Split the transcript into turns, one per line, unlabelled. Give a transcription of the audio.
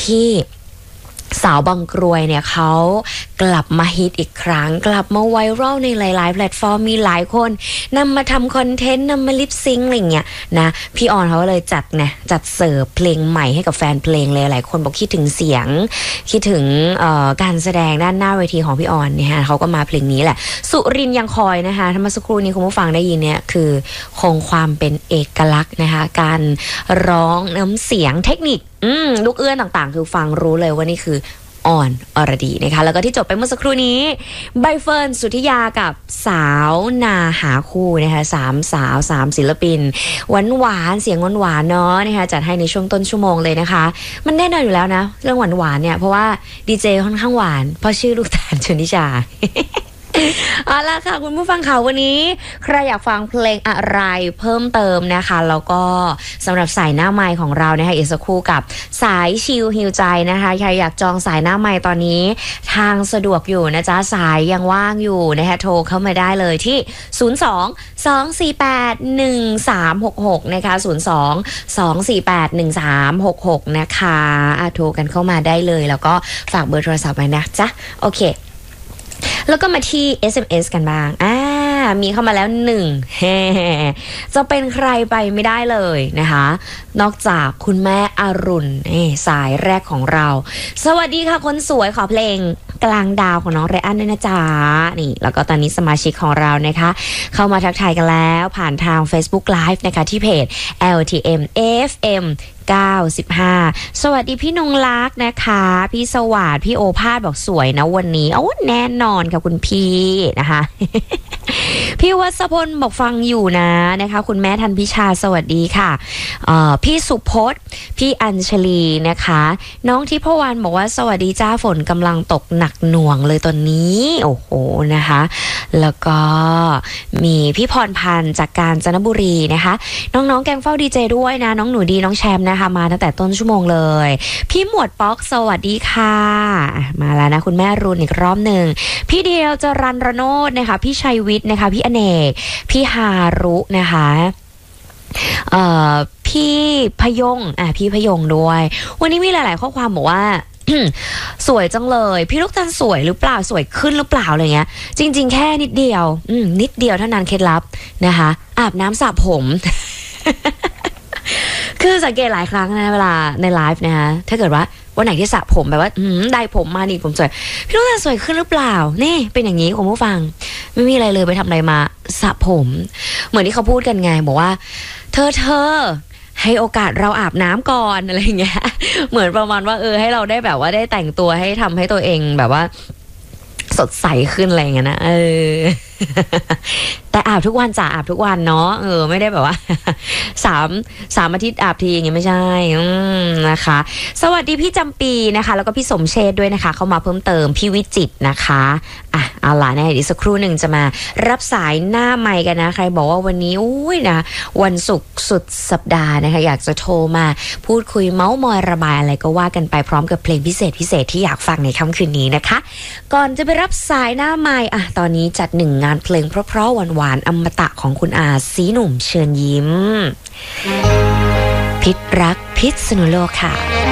ที่สาวบางกรวยเนี่ยเขากลับมาฮิตอีกครั้งกลับมาไวรัลในหลายๆแพลตฟอร์มมีหลายคนนำมาทำคอนเทนต์นำมาลิปซิงค์อะไรเงี้ยนะพี่ออนเขาเลยจัดเสิร์ฟเพลงใหม่ให้กับแฟนเพลงเลยหลายคนบอกคิดถึงเสียงคิดถึงการแสดงด้านหน้าเวทีของพี่ออนเนี่ยฮะเขาก็มาเพลงนี้แหละสุรินทร์ยังคอยนะคะเมื่อสักครู่นี้คุณผู้ฟังได้ยินเนี่ยคือคงความเป็นเอกลักษณ์นะคะการร้องน้ำเสียงเทคนิคลูกเอื้อนต่างๆคือฟังรู้เลยว่านี่คือออนอรดีนะคะแล้วก็ที่จบไปเมื่อสักครู่นี้ใบเฟิร์นสุทธิยากับสาวนาหาคู่นะคะ3 ศิลปินหวานเสียงหวานเนาะนะคะจัดให้ในช่วงต้นชั่วโมงเลยนะคะมันแน่นอนอยู่แล้วนะเรื่องหวานเนี่ยเพราะว่าดีเจค่อนข้างหวานเพราะชื่อลูกตาลชนทิชาเอาล่ะค่ะคุณผู้ฟังค่ะวันนี้ใครอยากฟังเพลงอะไรเพิ่มเติมนะคะแล้วก็สำหรับสายหน้าไมค์ของเรานะคะอีกสักครู่กับสายชิลฮิวใจนะคะใครอยากจองสายหน้าไมค์ตอนนี้ทางสะดวกอยู่นะจ๊ะสายยังว่างอยู่นะคะโทรเข้ามาได้เลยที่02-248-1366นะคะ02-248-1366นะคะโทรกันเข้ามาได้เลยแล้วก็ฝากเบอร์โทรศัพท์ไว้นะจ๊ะโอเคแล้วก็มาที่ SMS กันบ้างมีเข้ามาแล้ว1จะเป็นใครไปไม่ได้เลยนะคะนอกจากคุณแม่อรุณสายแรกของเราสวัสดีค่ะคนสวยขอเพลงกลางดาวของน้องไรอันด้วยนะจ๊ะนี่แล้วก็ตอนนี้สมาชิกของเรานะคะเข้ามาทักทายกันแล้วผ่านทาง Facebook Live นะคะที่เพจ LTM FM 95สวัสดีพี่นงลักษณ์นะคะพี่สวัสดิ์พี่โอภาสบอกสวยนะวันนี้แน่นอนค่ะคุณพี่นะคะ พี่วัชพลบอกฟังอยู่นะคะคุณแม่ทันพิชาสวัสดีค่ะพี่สุพจน์พี่อัญชลีนะคะน้องทิพวรรณบอกว่าสวัสดีจ้าฝนกำลังตกหนักหน่วงเลยตอนนี้โอ้โหนะคะแล้วก็มีพี่พรพันธ์จากกาญจนบุรีนะคะน้องๆแกงเฝ้าดีเจด้วยนะน้องหนูดีน้องแชมป์นะคะมาตั้งแต่ต้นชั่วโมงเลยพี่หมวดป๊อกสวัสดีค่ะมาแล้วนะคุณแม่รุนอีกรอบหนึ่งพี่เดียวจรัญรโนชนะคะพี่ชัยวิทย์นะคะพี่อเนกพี่ฮารุนะคะพี่พยงพี่พยงด้วยวันนี้มีหลายๆข้อความบอกว่า สวยจังเลยพี่ลูกตาลสวยหรือเปล่าสวยขึ้นหรือเปล่าอะไรเงี้ยจริงๆแค่นิดเดียวนิดเดียวเท่านั้นเคล็ดลับนะคะอาบน้ำสระผม คือสังเกตหลายครั้งนะเวลาในไลฟ์นะคะถ้าเกิดว่าวันไหนที่สระผมแบบว่าได้ผมมานี่ผมสวยพี่ลูกตาลสวยขึ้นหรือเปล่านี่เป็นอย่างนี้คุณผู้ฟังไม่มีอะไรเลยไปทำอะไรมาสระผมเหมือนที่เขาพูดกันไงบอกว่าเธอให้โอกาสเราอาบน้ำก่อนอะไรอย่างเงี้ยเหมือนประมาณว่าให้เราได้แบบว่าได้แต่งตัวให้ทำให้ตัวเองแบบว่าสดใสขึ้นอะไรอย่างเงี้ยนะแต่อาบทุกวันอาบทุกวันเนาะไม่ได้แบบว่าสามอาทิตย์อาบทีอย่างเงี้ยไม่ใช่นะคะสวัสดีพี่จำปีนะคะแล้วก็พี่สมเชษด้วยนะคะเข้ามาเพิ่มเติมพี่วิจิตรนะคะเอาล่ะเนี่ยอีกสักครู่หนึ่งจะมารับสายหน้าไมค์กันนะใครบอกว่าวันนี้นะวันศุกร์สุดสัปดาห์นะคะอยากจะโทรมาพูดคุยเม้ามอยระบายอะไรก็ว่ากันไปพร้อมกับเพลงพิเศษที่อยากฟังในค่ำคืนนี้นะคะก่อนจะไปรับสายหน้าไมค์ตอนนี้จัด1งานเพลงเพราะๆหวานๆอมตะของคุณอาสีหนุ่มเชิญยิ้มพิษรักพิษณุโลกค่ะ